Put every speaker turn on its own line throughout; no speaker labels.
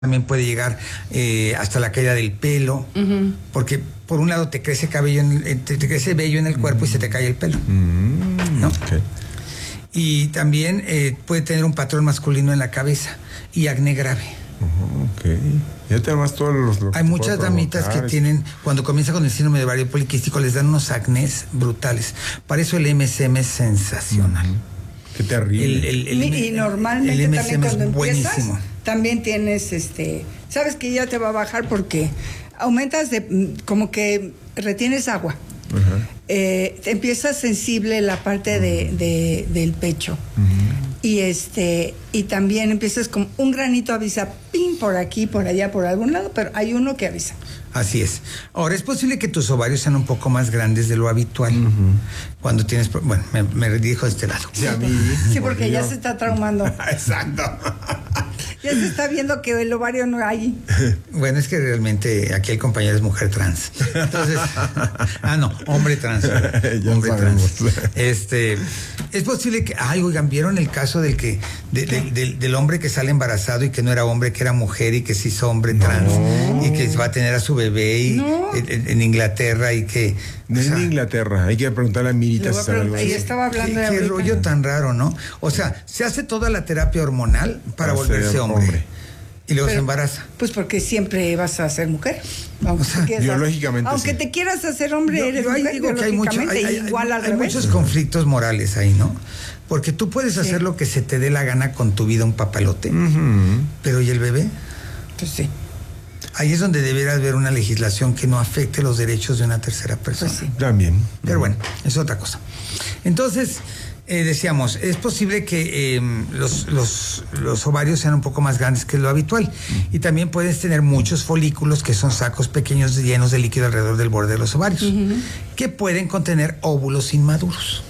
también puede llegar hasta la caída del pelo, porque por un lado te crece cabello, te crece vello en el cuerpo y se te cae el pelo, ¿no?
Okay.
Y también puede tener un patrón masculino en la cabeza y acné grave.
Ok. Ya tenemos todos los
Hay muchas damitas que tienen, cuando comienza con el síndrome de ovario poliquístico, les dan unos acnés brutales. Para eso el MSM es sensacional.
Qué terrible.
Y normalmente
el
también
MSM
cuando
es
empiezas,
buenísimo.
también tienes, sabes que ya te va a bajar porque aumentas como que retienes agua. Te empieza sensible la parte del pecho. Y también empiezas como un granito avisa, pin, por aquí, por allá, por algún lado, pero hay uno que avisa.
Así es. Ahora, es posible que tus ovarios sean un poco más grandes de lo habitual. Cuando tienes... Bueno, me dirijo de este lado.
Sí, a mí.
Sí, porque ya se está traumando.
Exacto.
Ya se está viendo que el ovario no hay.
Bueno, es que realmente aquí el compañero es mujer trans. Entonces... no, hombre trans.
Ya
hombre
sabemos.
trans. Es posible que... oigan, ¿vieron el caso del hombre que sale embarazado y que no era hombre, que era mujer y que se hizo hombre trans y que va a tener a su bebé en Inglaterra y que...
No es en Inglaterra, hay que preguntarle a Mirita si sabe algo de
Ella
eso.
estaba hablando de
qué rollo tan raro, ¿no? O sea, se hace toda la terapia hormonal para volverse hombre. Y luego se embaraza.
Pues porque siempre vas a ser mujer. Aunque,
biológicamente
aunque
sí.
te quieras hacer hombre, eres
Yo ahí
mujer,
digo que hay
igual al
hay
revés.
muchos conflictos morales ahí, ¿no? Porque tú puedes hacer lo que se te dé la gana con tu vida, un papalote, pero ¿y el bebé?
Pues sí.
Ahí es donde debería haber una legislación que no afecte los derechos de una tercera persona.
Pues sí.
También.
Pero bueno, es otra cosa. Entonces, decíamos, es posible que los ovarios sean un poco más grandes que lo habitual. Y también puedes tener muchos folículos, que son sacos pequeños llenos de líquido alrededor del borde de los ovarios, que pueden contener óvulos inmaduros.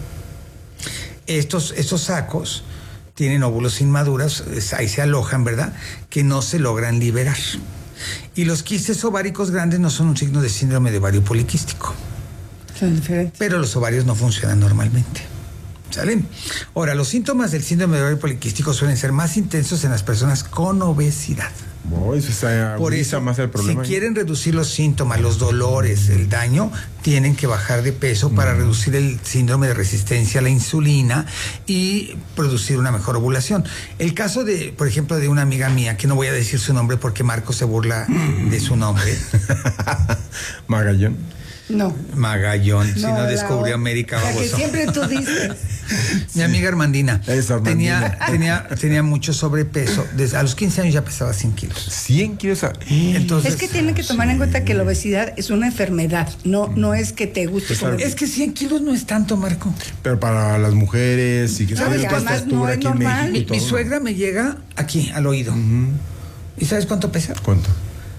Estos sacos tienen óvulos inmaduros, ahí se alojan, ¿verdad?, que no se logran liberar. Y los quistes ováricos grandes no son un signo de síndrome de ovario poliquístico.
Son diferentes.
Pero los ovarios no funcionan normalmente. ¿Sale? Ahora, los síntomas del síndrome de ovario poliquístico suelen ser más intensos en las personas con obesidad.
Eso está
Por eso,
más el problema.
si quieren reducir los síntomas, los dolores, el daño, tienen que bajar de peso para reducir el síndrome de resistencia a la insulina y producir una mejor ovulación. El caso de, por ejemplo, de una amiga mía, que no voy a decir su nombre porque Marco se burla de su nombre.
Magallón.
No.
Magallón, si no descubrió América,
la que
baboso.
siempre tú dices.
Mi amiga Armandina,
Armandina.
tenía mucho sobrepeso. A los 15 años ya pesaba 100 kilos.
100 kilos.
Entonces,
Es que tienen que tomar en cuenta que la obesidad es una enfermedad, no es que te guste comer.
es que 100 kilos no es tanto, Marco.
Pero para las mujeres y que
¿Sabes?
saben cuánta
Además,
estatura
no es
aquí en
normal.
México.
Mi
todo.
suegra me llega aquí, al oído. ¿Y sabes cuánto pesa?
¿Cuánto?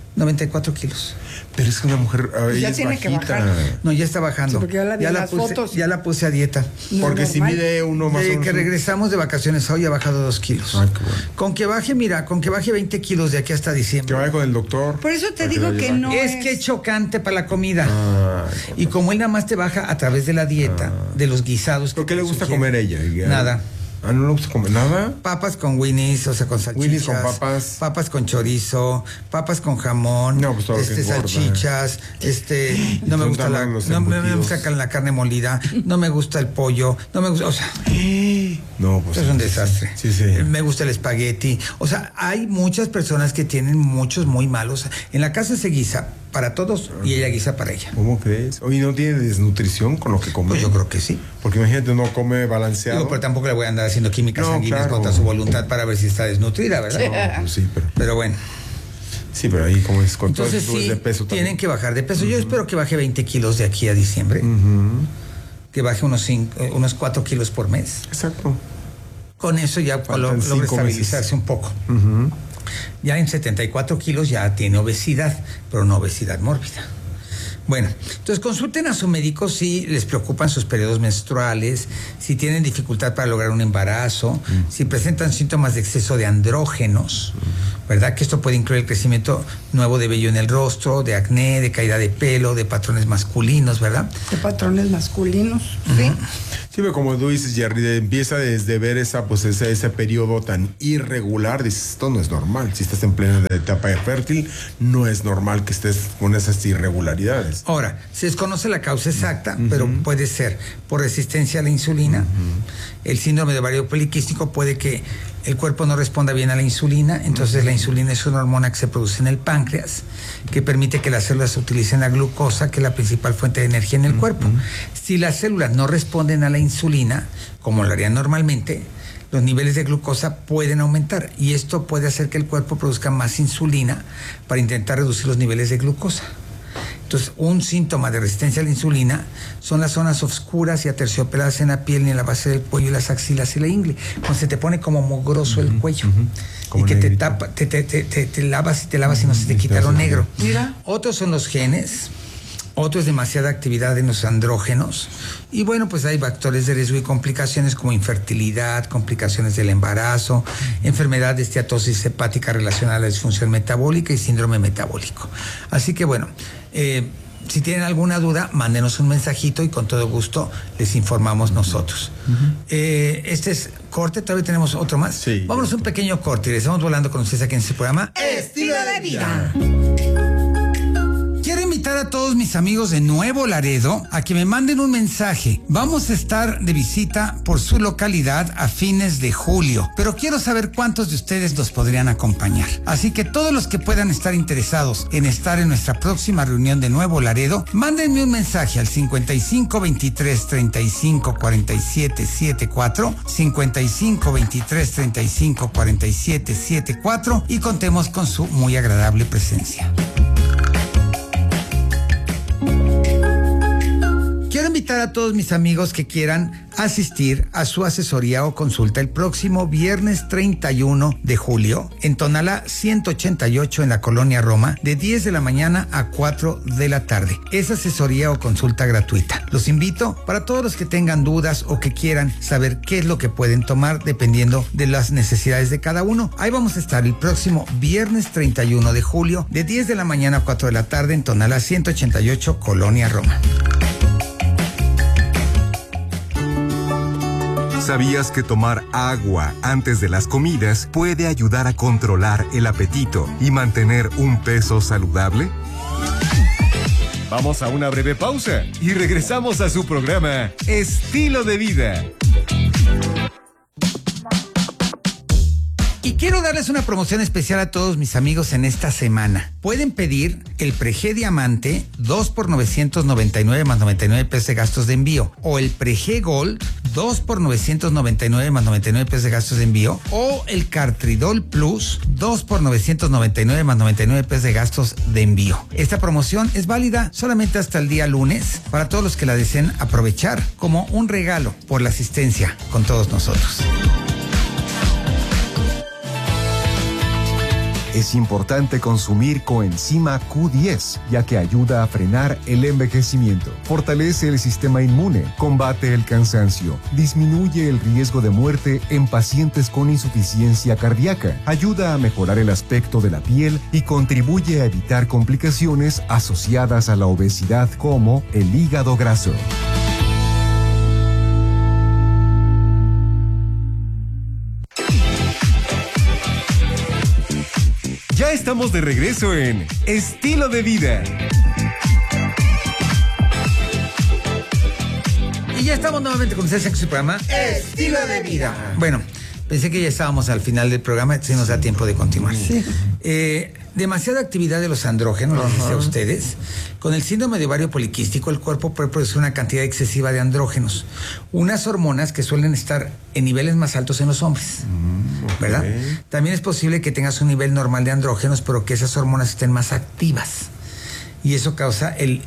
94 kilos.
Pero es que una mujer ella
Ya
es
tiene que
bajita.
bajar.
No, ya está bajando.
Sí, porque ya la vi en las
puse,
fotos.
ya la puse a dieta.
No,
Porque si
normal.
mide uno más o
Desde
menos.
que regresamos de vacaciones hoy ha bajado 2 kilos.
Ay, qué bueno.
Con que baje 20 kilos de aquí hasta
Que
diciembre.
vaya con el doctor.
Por eso te
para
digo
la
que
lleve.
no
Es que es chocante para la comida.
Ay,
Y como él nada más te baja a través de la dieta, de los guisados.
¿Por qué le gusta
sugiere.
comer ella?
Nada.
¿No le gusta comer nada?
Papas con Winnie's, o sea, con salchichas.
Winnie's con papas.
Papas con chorizo, papas con jamón.
No, pues todo lo que engorda.
salchichas, no me
Son
gusta
tan malos los
no me
embutidos.
gusta la carne molida, no me gusta el pollo, no me gusta, o sea,
No, pues.
es un desastre.
Sí, sí.
Me gusta el espagueti. O sea, hay muchas personas que tienen muchos muy malos. En la casa se guisa para todos y ella guisa para ella.
¿Cómo crees? Oye, ¿no tiene desnutrición con lo que come?
Pues yo creo que sí.
Porque imagínate, no come balanceado.
Digo, pero tampoco le voy a andar haciendo químicas
No,
sanguíneas
claro.
contra su voluntad para ver si está desnutrida, ¿verdad?
No, pues sí,
Pero bueno.
Sí, pero ahí como es con todo
Entonces
eso
sí,
de peso también.
tienen que bajar de peso. Yo espero que baje 20 kilos de aquí a diciembre. Que baje unos 4 kilos por mes.
Exacto.
Con eso ya
Faltan
logra
5
estabilizarse un poco. Ya en 74 kilos ya tiene obesidad, pero no obesidad mórbida. Bueno, entonces consulten a su médico si les preocupan sus periodos menstruales, si tienen dificultad para lograr un embarazo, si presentan síntomas de exceso de andrógenos, ¿verdad? Que esto puede incluir el crecimiento nuevo de vello en el rostro, de acné, de caída de pelo, de patrones masculinos, ¿verdad?
De patrones masculinos, sí.
Sí, pero como tú dices, Jerry, empieza desde ver ese periodo tan irregular, dices, esto no es normal. Si estás en plena etapa fértil, no es normal que estés con esas irregularidades.
Ahora, se desconoce la causa exacta, pero puede ser por resistencia a la insulina. El síndrome de ovario poliquístico puede que el cuerpo no responda bien a la insulina, entonces la insulina es una hormona que se produce en el páncreas, que permite que las células utilicen la glucosa, que es la principal fuente de energía en el cuerpo. Si las células no responden a la insulina, como lo harían normalmente, los niveles de glucosa pueden aumentar y esto puede hacer que el cuerpo produzca más insulina para intentar reducir los niveles de glucosa. Entonces, un síntoma de resistencia a la insulina son las zonas oscuras y aterciopeladas en la piel, en la base del cuello, las axilas y la ingle, cuando se te pone como mugroso el cuello y que te tapa, te lavas y no se te quita lo negro.
Mira.
Otros son los genes. Otro es demasiada actividad en los andrógenos. Y bueno, pues hay factores de riesgo y complicaciones como infertilidad, complicaciones del embarazo, enfermedad de esteatosis hepática relacionada a la disfunción metabólica y síndrome metabólico. Así que bueno, si tienen alguna duda, mándenos un mensajito y con todo gusto les informamos nosotros. Este es corte, todavía tenemos otro más.
Sí.
Vámonos a un pequeño corte y les estamos volando con ustedes aquí en este programa
Estilo de vida.
Quiero invitar a todos mis amigos de Nuevo Laredo a que me manden un mensaje. Vamos a estar de visita por su localidad a fines de julio, pero quiero saber cuántos de ustedes nos podrían acompañar. Así que todos los que puedan estar interesados en estar en nuestra próxima reunión de Nuevo Laredo, mándenme un mensaje al 55 23 35 47 74, 55 23 35 47 74 y contemos con su muy agradable presencia. Quiero invitar a todos mis amigos que quieran asistir a su asesoría o consulta el próximo viernes 31 de julio en Tonalá 188 en la Colonia Roma de 10 de la mañana a 4 de la tarde. Es asesoría o consulta gratuita. Los invito para todos los que tengan dudas o que quieran saber qué es lo que pueden tomar dependiendo de las necesidades de cada uno. Ahí vamos a estar el próximo viernes 31 de julio de 10 de la mañana a 4 de la tarde en Tonalá 188 Colonia Roma.
¿Sabías que tomar agua antes de las comidas puede ayudar a controlar el apetito y mantener un peso saludable? Vamos a una breve pausa y regresamos a su programa Estilo de Vida.
Y quiero darles una promoción especial a todos mis amigos en esta semana. Pueden pedir el Prege Diamante 2 por 999 más 99 pesos de gastos de envío, o el Prege Gold 2 por 999 más 99 pesos de gastos de envío, o el Cartridol Plus 2 por 999 más 99 pesos de gastos de envío. Esta promoción es válida solamente hasta el día lunes para todos los que la deseen aprovechar como un regalo por la asistencia con todos nosotros.
Es importante consumir coenzima Q10, ya que ayuda a frenar el envejecimiento, fortalece el sistema inmune, combate el cansancio, disminuye el riesgo de muerte en pacientes con insuficiencia cardíaca, ayuda a mejorar el aspecto de la piel y contribuye a evitar complicaciones asociadas a la obesidad como el hígado graso. Ya estamos de regreso en Estilo de Vida.
Y ya estamos nuevamente con ustedes en su programa
Estilo de Vida.
Bueno, pensé que ya estábamos al final del programa, si nos da tiempo de continuar.
Sí.
Demasiada actividad de los andrógenos, les decía a ustedes. Con el síndrome de ovario poliquístico, el cuerpo puede producir una cantidad excesiva de andrógenos, unas hormonas que suelen estar en niveles más altos en los hombres, ¿verdad? También es posible que tengas un nivel normal de andrógenos, pero que esas hormonas estén más activas. Y eso causa el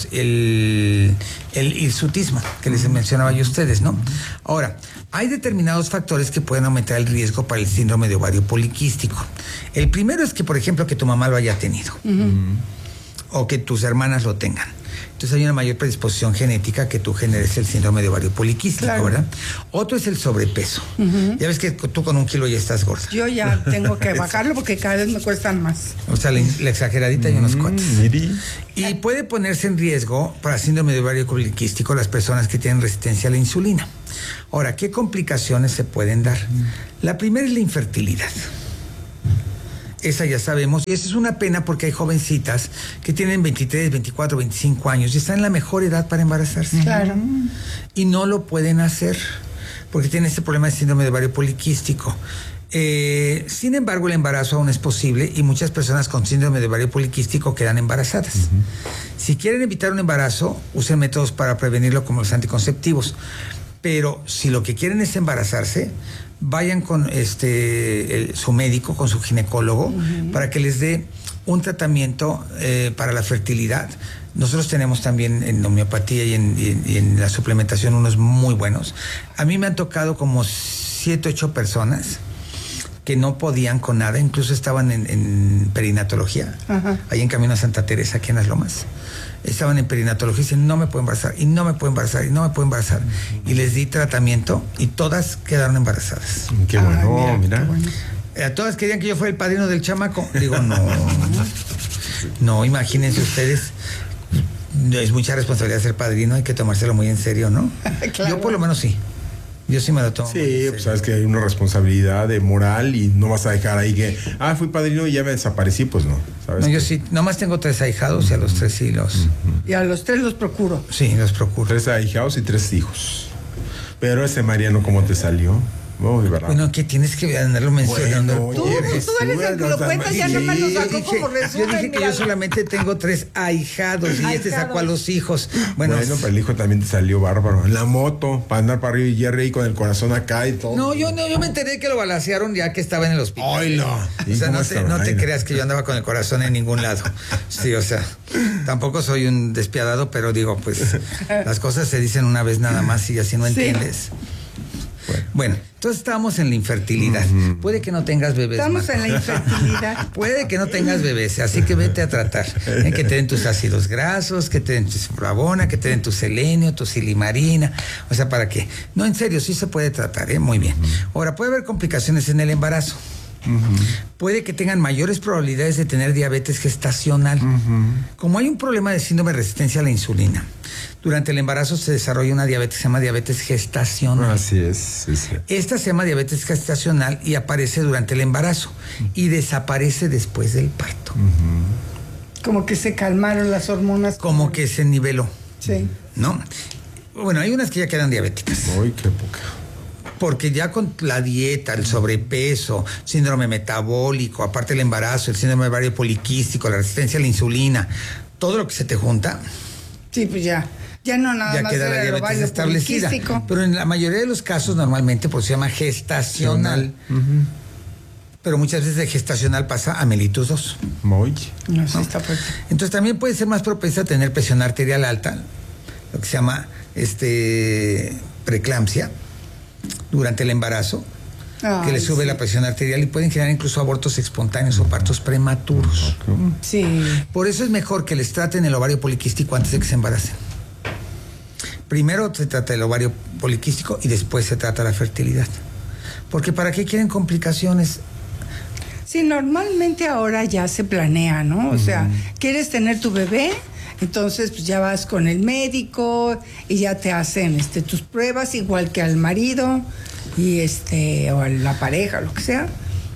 hirsutismo que les mencionaba yo a ustedes, ¿no? Ahora, hay determinados factores que pueden aumentar el riesgo para el síndrome de ovario poliquístico. El primero es que, por ejemplo, que tu mamá lo haya tenido. O que tus hermanas lo tengan. Entonces hay una mayor predisposición genética que tú generes el síndrome de ovario poliquístico,
Claro.
¿verdad? Otro es el sobrepeso. Ya ves que tú con 1 kilo ya estás gorda.
Yo ya tengo que bajarlo porque cada vez me cuestan más.
O sea, la exageradita y unos cuates.
Miri.
Y puede ponerse en riesgo para síndrome de ovario poliquístico las personas que tienen resistencia a la insulina. Ahora, ¿qué complicaciones se pueden dar? La primera es la infertilidad. Esa ya sabemos, y esa es una pena porque hay jovencitas que tienen 23, 24, 25 años y están en la mejor edad para embarazarse.
Claro.
Y no lo pueden hacer porque tienen este problema de síndrome de ovario poliquístico. Sin embargo, el embarazo aún es posible y muchas personas con síndrome de ovario poliquístico quedan embarazadas. Si quieren evitar un embarazo, usen métodos para prevenirlo como los anticonceptivos. Pero si lo que quieren es embarazarse, vayan con su médico, con su ginecólogo, para que les dé un tratamiento para la fertilidad. Nosotros tenemos también en homeopatía y en la suplementación unos muy buenos. A mí me han tocado como 7, 8 personas que no podían con nada, incluso estaban en perinatología, ahí en Camino a Santa Teresa, aquí en Las Lomas. Estaban en perinatología y dicen, no me puedo embarazar, y no me puedo embarazar, y no me puedo embarazar. Y les di tratamiento y todas quedaron embarazadas.
Qué bueno, mira.
Qué bueno.
Todas querían que yo fuera el padrino del chamaco. Digo, no, imagínense ustedes. Es mucha responsabilidad ser padrino, hay que tomárselo muy en serio, ¿no?
Claro.
Yo por lo menos sí. Yo sí me lo tomo.
Sí, pues sabes que hay una responsabilidad de moral y no vas a dejar ahí que, fui padrino y ya me desaparecí, pues no. ¿Sabes?
No, yo sí, nomás tengo 3 ahijados y a los 3 sí los...
Y a los 3 los procuro.
Sí, los procuro.
3 ahijados y 3 hijos. Pero ese Mariano, ¿cómo te salió? Uy, ¿verdad?
Bueno, que tienes que andarlo mencionando.
Bueno,
Tú eres el que lo cuentas, ya nomás nos sacó como
Yo
resumen.
dije que yo solamente tengo 3 ahijados y este sacó a los hijos.
Bueno, pero el hijo también te salió bárbaro. En la moto, para andar para arriba y Jerry ahí con el corazón acá y todo.
No, yo me enteré que lo balacearon ya que estaba en el hospital.
¡Ay, no!
O sea, no te creas que yo andaba con el corazón en ningún lado. Sí, o sea, tampoco soy un despiadado, pero digo, pues, las cosas se dicen una vez nada más y así no entiendes. Bueno, entonces estamos en la infertilidad. Puede que no tengas bebés.
Estamos
Marco.
en la infertilidad.
Puede que no tengas bebés, así que vete a tratar. Que te den tus ácidos grasos, que te den tu flavona, que te den tu selenio, tu silimarina. O sea, ¿para qué? No, en serio, sí se puede tratar, muy bien. Ahora, puede haber complicaciones en el embarazo. Puede que tengan mayores probabilidades de tener diabetes gestacional. Como hay un problema de síndrome de resistencia a la insulina, durante el embarazo se desarrolla una diabetes que se llama diabetes gestacional.
Así es, sí.
Esta se llama diabetes gestacional y aparece durante el embarazo y desaparece después del parto.
Como que se calmaron las hormonas.
Como que se niveló,
Sí.
¿no? Bueno, hay unas que ya quedan diabéticas.
Uy, qué poca.
Porque ya con la dieta, el sobrepeso, síndrome metabólico, aparte el embarazo, el síndrome de ovario poliquístico, la resistencia a la insulina, todo lo que se te junta,
Sí, pues ya. Ya no nada
ya
más
queda la
era el
diabetes
ovario
establecida.
poliquístico.
Pero en la mayoría de los casos normalmente pues se llama gestacional. Pero muchas veces de gestacional pasa a mellitus 2.
Muy.
No, sí está fuerte.
Entonces también puede ser más propensa a tener presión arterial alta, lo que se llama preeclampsia, durante el embarazo, que le sube la presión arterial y pueden generar incluso abortos espontáneos o partos prematuros.
Sí.
Por eso es mejor que les traten el ovario poliquístico antes de que se embaracen. Primero se trata el ovario poliquístico y después se trata la fertilidad. Porque ¿para qué quieren complicaciones?
Sí, normalmente ahora ya se planea, ¿no? O sea, ¿quieres tener tu bebé? Entonces, pues ya vas con el médico y ya te hacen tus pruebas, igual que al marido y o a la pareja, lo que sea.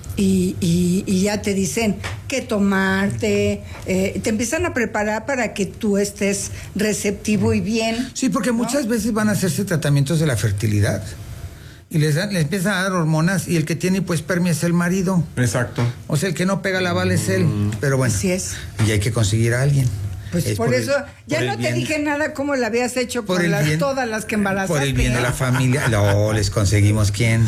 Y ya te dicen qué tomarte, te empiezan a preparar para que tú estés receptivo y bien.
Sí, porque muchas veces van a hacerse tratamientos de la fertilidad y les empiezan a dar hormonas y el que tiene hipoespermia es el marido.
Exacto.
O sea, el que no pega la bala es él. Pero bueno,
Así es.
y hay que conseguir a alguien.
Pues
Es
por eso, ya
por el
no te
bien.
dije nada cómo lo habías hecho
Por
con
el bien.
todas las que embarazaste.
Por el bien de la familia. No, les conseguimos quién.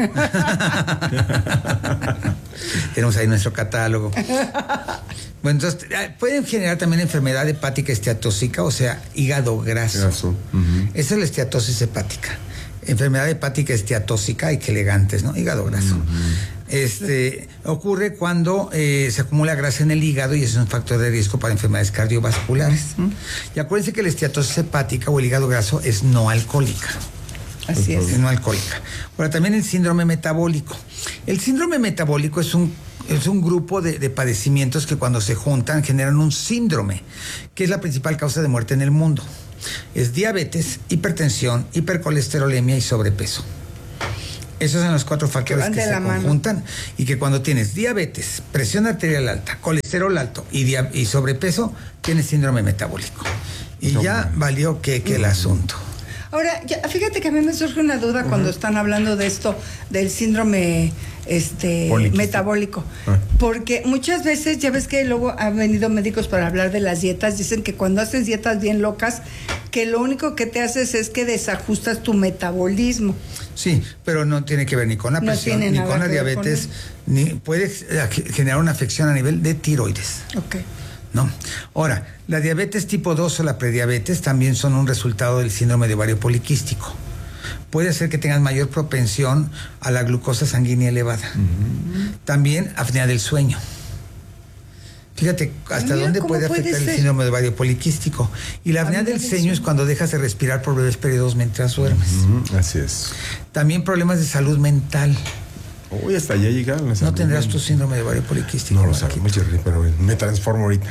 Tenemos ahí nuestro catálogo. Bueno, entonces, pueden generar también enfermedad hepática esteatóxica, o sea, hígado graso. Esa es la esteatosis hepática. Enfermedad hepática esteatóxica, y que elegantes, ¿no? Hígado graso. ocurre cuando se acumula grasa en el hígado y es un factor de riesgo para enfermedades cardiovasculares. Y acuérdense que la esteatosis hepática o el hígado graso es no alcohólica.
Así es.
No alcohólica. Ahora, también el síndrome metabólico. El síndrome metabólico es un grupo de padecimientos que cuando se juntan generan un síndrome, que es la principal causa de muerte en el mundo. Es diabetes, hipertensión, hipercolesterolemia y sobrepeso. Esos son los 4 factores que se conjuntan y que cuando tienes diabetes, presión arterial alta, colesterol alto y sobrepeso, tienes síndrome metabólico. Y ya valió que el asunto.
Ahora, fíjate que a mí me surge una duda cuando están hablando de esto, del síndrome metabólico. Porque muchas veces, ya ves que luego han venido médicos para hablar de las dietas, dicen que cuando haces dietas bien locas, que lo único que te haces es que desajustas tu metabolismo.
Sí, pero no tiene que ver ni con la presión, ni con la diabetes, ni puede generar una afección a nivel de tiroides.
Ok.
No. Ahora, la diabetes tipo 2 o la prediabetes también son un resultado del síndrome de ovario poliquístico. Puede hacer que tengas mayor propensión a la glucosa sanguínea elevada. También apnea del sueño. Fíjate hasta dónde puede afectar el síndrome de ovario poliquístico. Y la apnea del sueño es cuando dejas de respirar por breves periodos mientras duermes.
Así es.
También problemas de salud mental.
Uy, hasta allá llegaron.
¿No tendrás tu síndrome de ovario poliquístico?
No lo sabemos, Jerry, pero me transformo ahorita.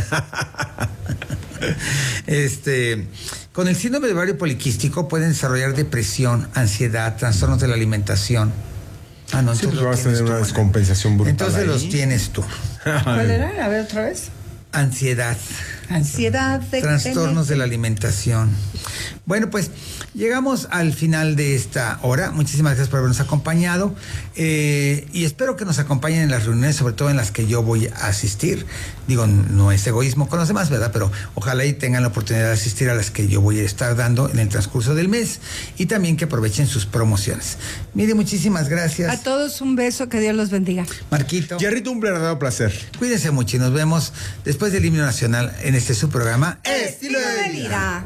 Con el síndrome de ovario poliquístico pueden desarrollar depresión, ansiedad, trastornos de la alimentación. No,
sí, pues vas a tener una descompensación brutal.
Entonces los tienes tú.
¿Cuál era? A ver, otra vez.
Ansiedad. Trastornos de la alimentación. Bueno, pues llegamos al final de esta hora. Muchísimas gracias por habernos acompañado y espero que nos acompañen en las reuniones, sobre todo en las que yo voy a asistir. Digo, no es egoísmo con los demás, ¿verdad? Pero ojalá y tengan la oportunidad de asistir a las que yo voy a estar dando en el transcurso del mes y también que aprovechen sus promociones. Mire, muchísimas gracias.
A todos un beso, que Dios los bendiga.
Marquito.
Jerrito, un verdadero placer.
Cuídense mucho y nos vemos después del himno nacional en este su programa
Estilo de Vida.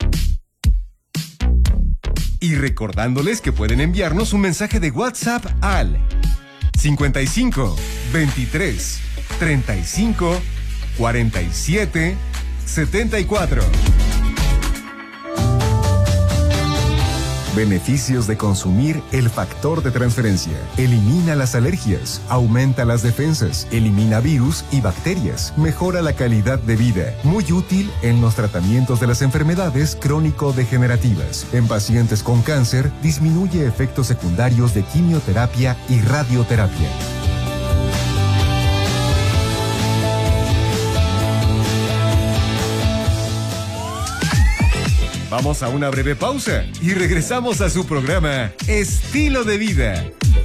Y recordándoles que pueden enviarnos un mensaje de WhatsApp al 55 23 35 47 74. Beneficios de consumir el factor de transferencia. Elimina las alergias, aumenta las defensas, elimina virus y bacterias, mejora la calidad de vida. Muy útil en los tratamientos de las enfermedades crónico-degenerativas. En pacientes con cáncer, disminuye efectos secundarios de quimioterapia y radioterapia. Vamos a una breve pausa y regresamos a su programa Estilo de Vida.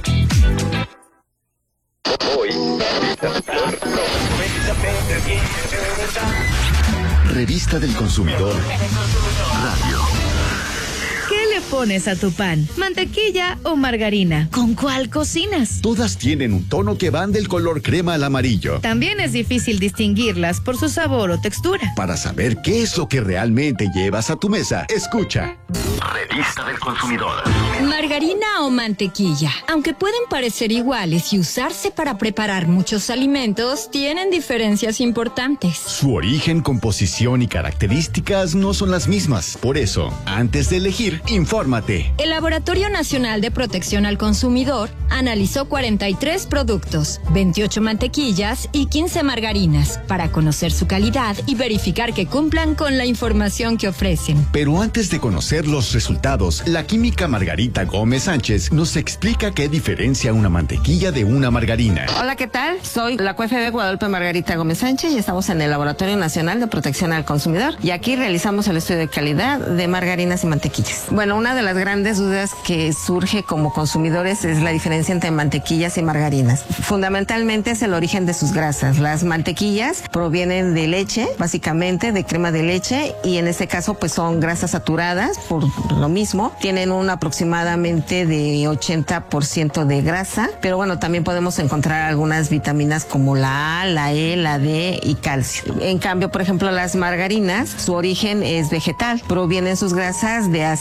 Revista del Consumidor Radio.
¿Qué le pones a tu pan? ¿Mantequilla o margarina? ¿Con cuál cocinas?
Todas tienen un tono que van del color crema al amarillo.
También es difícil distinguirlas por su sabor o textura.
Para saber qué es lo que realmente llevas a tu mesa, escucha. Revista del Consumidor.
Margarina o mantequilla, aunque pueden parecer iguales y usarse para preparar muchos alimentos, tienen diferencias importantes.
Su origen, composición y características no son las mismas. Por eso, antes de elegir, infórmate.
El Laboratorio Nacional de Protección al Consumidor analizó 43 productos, 28 mantequillas y 15 margarinas para conocer su calidad y verificar que cumplan con la información que ofrecen.
Pero antes de conocer los resultados, la química Margarita Gómez Sánchez nos explica qué diferencia una mantequilla de una margarina.
Hola, ¿qué tal? Soy la QFB Guadalupe Margarita Gómez Sánchez y estamos en el Laboratorio Nacional de Protección al Consumidor y aquí realizamos el estudio de calidad de margarinas y mantequillas. Bueno, una de las grandes dudas que surge como consumidores es la diferencia entre mantequillas y margarinas. Fundamentalmente es el origen de sus grasas. Las mantequillas provienen de leche, básicamente de crema de leche, y en este caso pues son grasas saturadas, por lo mismo tienen un aproximadamente de 80% de grasa, pero bueno, también podemos encontrar algunas vitaminas como la A, la E, la D y calcio. En cambio, por ejemplo, las margarinas, su origen es vegetal, provienen sus grasas de aceites vegetales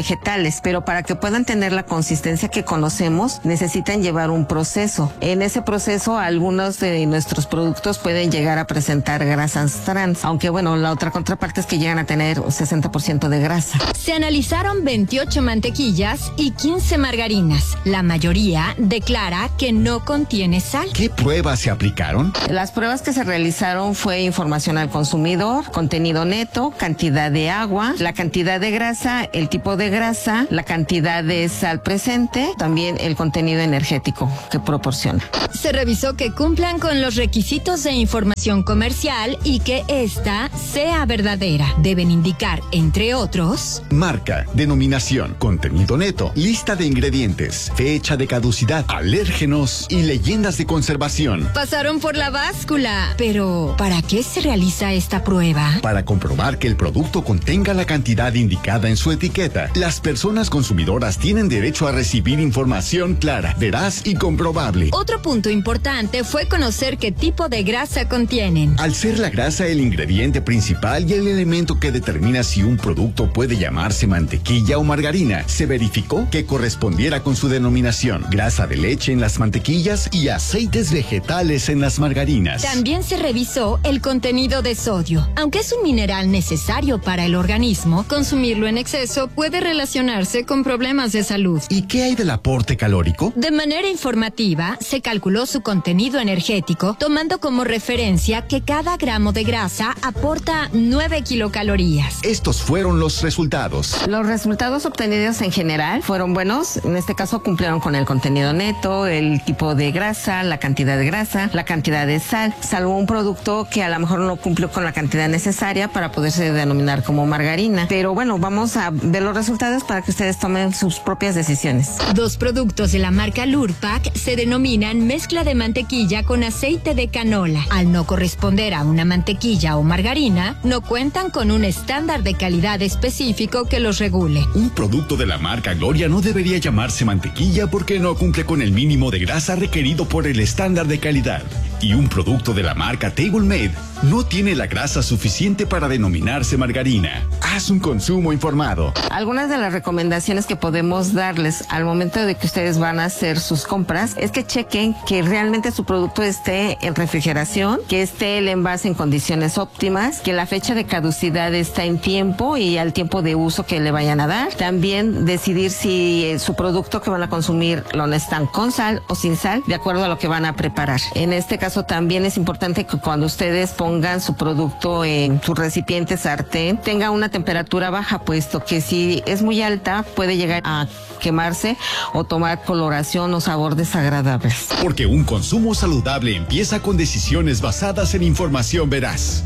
vegetales, pero para que puedan tener la consistencia que conocemos, necesitan llevar un proceso. En ese proceso, algunos de nuestros productos pueden llegar a presentar grasas trans, aunque bueno, la otra contraparte es que llegan a tener 60% de grasa.
Se analizaron 28 mantequillas y 15 margarinas. La mayoría declara que no contiene sal.
¿Qué pruebas se aplicaron?
Las pruebas que se realizaron fue información al consumidor, contenido neto, cantidad de agua, la cantidad de grasa, el tipo de grasa, la cantidad de sal presente, también el contenido energético que proporciona.
Se revisó que cumplan con los requisitos de información comercial y que ésta sea verdadera. Deben indicar, entre otros,
Marca, denominación, contenido neto, lista de ingredientes, fecha de caducidad, alérgenos y leyendas de conservación.
pasaron por la báscula. Pero, ¿para qué se realiza esta prueba?
Para comprobar que el producto contenga la cantidad indicada en su etiqueta, las personas consumidoras tienen derecho a recibir información clara, veraz y comprobable.
Otro punto importante fue conocer qué tipo de grasa contienen.
Al ser la grasa el ingrediente principal y el elemento que determina si un producto puede llamarse mantequilla o margarina, se verificó que correspondiera con su denominación: grasa de leche en las mantequillas y aceites vegetales en las margarinas.
También se revisó el contenido de sodio. Aunque es un mineral necesario para el organismo, consumirlo en exceso puede relacionarse con problemas de salud.
¿Y qué hay del aporte calórico?
De manera informativa, se calculó su contenido energético, tomando como referencia que cada gramo de grasa aporta 9 kilocalorías.
Estos fueron los resultados.
Los resultados obtenidos en general fueron buenos. En este caso cumplieron con el contenido neto, el tipo de grasa, la cantidad de grasa, la cantidad de sal, salvo un producto que a lo mejor no cumplió con la cantidad necesaria para poderse denominar como margarina. Pero bueno, vamos a ver los resultados para que ustedes tomen sus propias decisiones.
2 productos de la marca Lurpak se denominan mezcla de mantequilla con aceite de canola. Al no corresponder a una mantequilla o margarina, no cuentan con un estándar de calidad específico que los regule.
Un producto de la marca Gloria no debería llamarse mantequilla porque no cumple con el mínimo de grasa requerido por el estándar de calidad. Y un producto de la marca Table Made no tiene la grasa suficiente para denominarse margarina. Haz un consumo informado.
Algunas de las recomendaciones que podemos darles al momento de que ustedes van a hacer sus compras es que chequen que realmente su producto esté en refrigeración, que esté el envase en condiciones óptimas, que la fecha de caducidad está en tiempo y al tiempo de uso que le vayan a dar. También decidir si su producto que van a consumir lo necesitan con sal o sin sal, de acuerdo a lo que van a preparar. En este caso también es importante que cuando ustedes pongan su producto en su recipiente sartén, tenga una temperatura baja, puesto que si es muy alta puede llegar a quemarse o tomar coloración o sabor desagradables.
Porque un consumo saludable empieza con decisiones basadas en información veraz.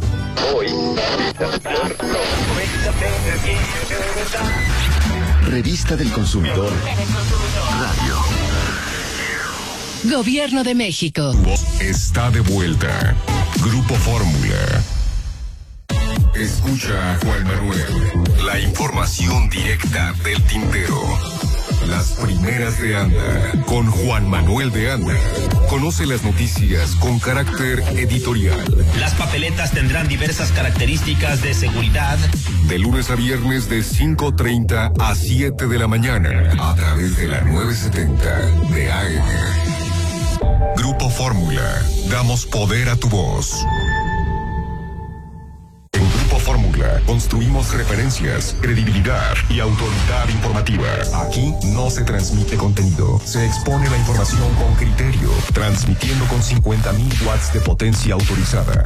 Revista del Consumidor. Radio.
Gobierno de México.
Está de vuelta. Grupo Fórmula. Escucha a Juan Manuel. La información directa del tintero. Las primeras de Anda. Con Juan Manuel de Anda. Conoce las noticias con carácter editorial.
Las papeletas tendrán diversas características de seguridad.
De lunes a viernes de 5:30 a 7 de la mañana. A través de la 970 de AM. Grupo Fórmula. Damos poder a tu voz. En Grupo Fórmula construimos referencias, credibilidad y autoridad informativa. Aquí no se transmite contenido, se expone la información con criterio, transmitiendo con 50,000 watts de potencia autorizada.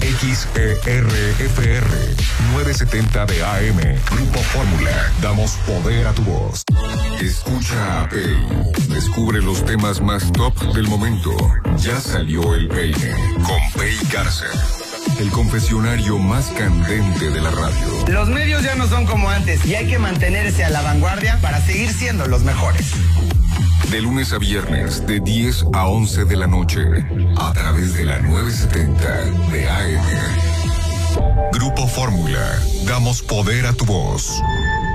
XERFR 970 de AM. Grupo Fórmula. Damos poder a tu voz. Escucha a Pay. Descubre los temas más top del momento. Ya salió el peine. Con Pay Garza. El confesionario más candente de la radio.
Los medios ya no son como antes y hay que mantenerse a la vanguardia para seguir siendo los mejores.
De lunes a viernes, de 10 a 11 de la noche, a través de la 970 de AM. Grupo Fórmula, damos poder a tu voz.